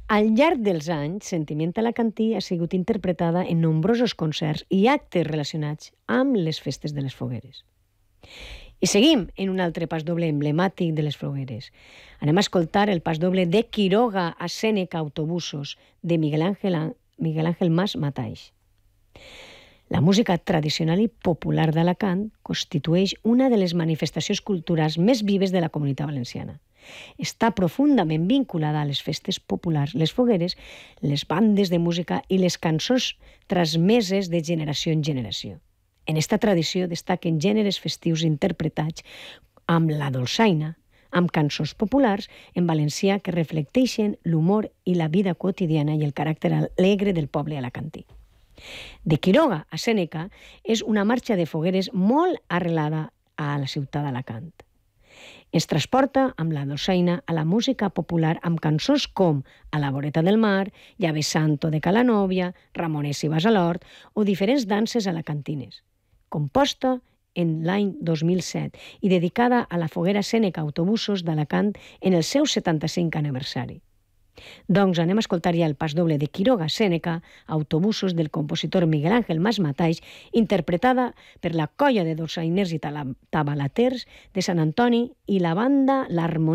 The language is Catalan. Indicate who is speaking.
Speaker 1: Al llarg dels anys, Sentiment alacantí ha sigut interpretada en nombrosos concerts i actes relacionats amb les festes de les fogueres. I seguim en un altre pasdoble emblemàtic de les fogueres. Anem a escoltar el pasdoble de Quiroga a Sèneca Autobusos de Miguel Ángel Mas Mataix. La música tradicional i popular d'Alacant constitueix una de les manifestacions culturals més vives de la Comunitat Valenciana. Està profundament vinculada a les festes populars, les fogueres, les bandes de música i les cançons transmeses de generació en generació. En esta tradició destaquen gèneres festius interpretats amb la dolçaina, amb cançons populars en valencià que reflecteixen l'humor i la vida quotidiana i el caràcter alegre del poble alacantí. De Quiroga a Sèneca és una marxa de fogueres molt arrelada a la ciutat d'Alacant. Ens transporta amb la dolçaina a la música popular amb cançons com A la voreta del mar, Llave Santo de Calanòvia, Ramones i vas a l'hort o diferents danses alacantines. Composta en l'any 2007 i dedicada a la foguera Sèneca Autobusos d'Alacant en el seu 75 aniversari. Doncs anem a escoltar ja el pasdoble de Quiroga Sèneca, Autobusos del compositor Miguel Ángel Mas Mataix, interpretada per la colla de dolçainers i tabalaters de Sant Antoni i la banda L'Harmonia